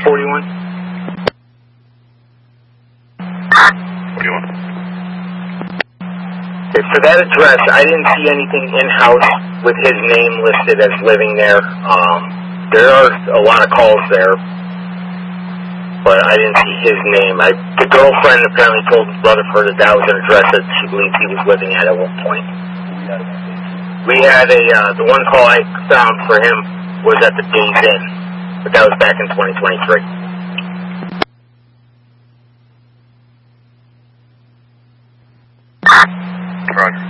41. 41. For that address, I didn't see anything in-house with his name listed as living there. There are a lot of calls there, but I didn't see his name. The girlfriend apparently told Rutherford that was an address that she believed he was living at one point. We had the one call I found for him was at the Days Inn, but that was back in 2023. Roger.